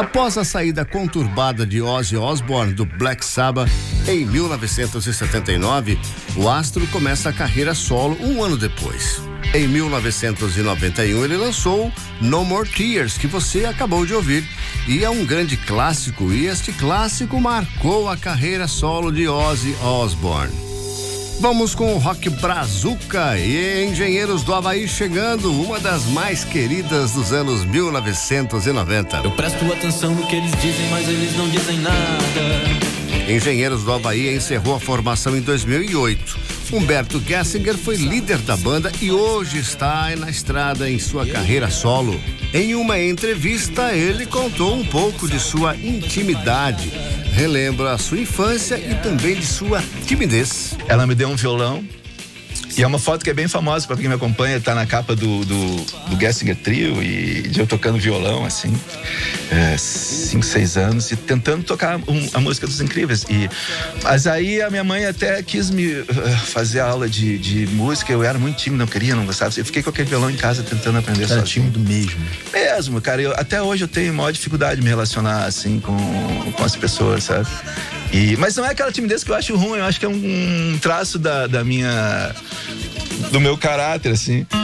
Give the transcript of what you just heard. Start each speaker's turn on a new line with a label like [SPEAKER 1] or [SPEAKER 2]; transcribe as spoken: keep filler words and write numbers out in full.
[SPEAKER 1] Após a saída conturbada de Ozzy Osbourne do Black Sabbath em mil novecentos e setenta e nove, o astro começa a carreira solo um ano depois. Em mil novecentos e noventa e um ele lançou No More Tears, que você acabou de ouvir, e é um grande clássico, e este clássico marcou a carreira solo de Ozzy Osbourne. Vamos com o rock brazuca e Engenheiros do Havaí chegando, uma das mais queridas dos anos mil novecentos e noventa.
[SPEAKER 2] Eu presto atenção no que eles dizem, mas eles não dizem nada.
[SPEAKER 1] Engenheiros do Havaí encerrou a formação em dois mil e oito. Humberto Gessinger foi líder da banda e hoje está na estrada em sua carreira solo. Em uma entrevista, ele contou um pouco de sua intimidade, relembra a sua infância e também de sua timidez.
[SPEAKER 3] Ela me deu um violão e é uma foto que é bem famosa para quem me acompanha, tá na capa do, do, do Gessinger Trio, e de eu tocando violão, assim, é, cinco, seis anos, e tentando tocar um, a música dos Incríveis. E, mas aí a minha mãe até quis me uh, fazer aula de, de música, eu era muito tímido, não queria, não gostava. Eu fiquei com aquele violão em casa tentando aprender sozinho.
[SPEAKER 4] Era tímido mesmo?
[SPEAKER 3] Mesmo, cara. Eu, até hoje eu tenho maior dificuldade de me relacionar, assim, com, com as pessoas, sabe? E, mas não é aquela timidez que eu acho ruim, eu acho que é um, um traço da, da minha... do meu caráter, assim.